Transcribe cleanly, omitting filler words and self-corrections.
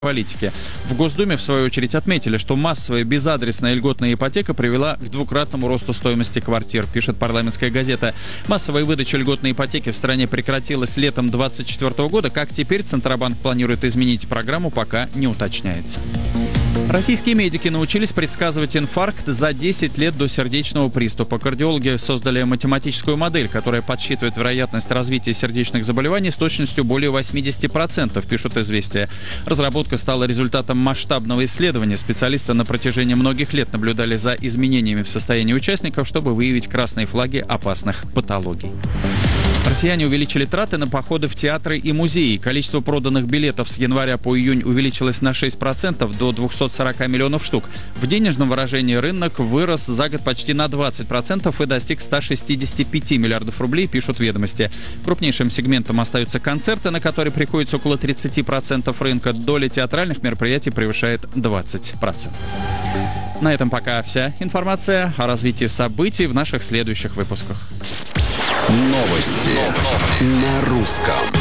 политики. В Госдуме, в свою очередь, отметили, что массовая безадресная льготная ипотека привела к двукратному росту стоимости квартир, пишет «Парламентская газета». Массовая выдача льготной ипотеки в стране прекратилась летом 2024 года. Как теперь Центробанк планирует изменить программу, пока не уточняется. Российские медики научились предсказывать инфаркт за 10 лет до сердечного приступа. Кардиологи создали математическую модель, которая подсчитывает вероятность развития сердечных заболеваний с точностью более 80%, пишут «Известия». Разработка стала результатом масштабного исследования. Специалисты на протяжении многих лет наблюдали за изменениями в состоянии участников, чтобы выявить красные флаги опасных патологий. Россияне увеличили траты на походы в театры и музеи. Количество проданных билетов с января по июнь увеличилось на 6% до 240 миллионов штук. В денежном выражении рынок вырос за год почти на 20% и достиг 165 миллиардов рублей, пишут «Ведомости». Крупнейшим сегментом остаются концерты, на которые приходится около 30% рынка. Доля театральных мероприятий превышает 20%. На этом пока вся информация о развитии событий в наших следующих выпусках. Новости на русском.